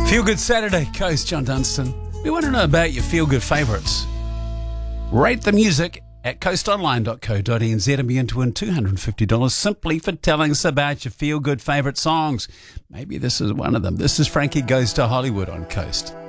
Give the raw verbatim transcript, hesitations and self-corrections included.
Feel Good Saturday, Coast, John Dunstan. We want to know about your Feel Good favourites. Rate the music at coast online dot co dot n z and be in to win two hundred fifty dollars simply for telling us about your Feel Good favourite songs. Maybe this is one of them. This is Frankie Goes to Hollywood on Coast.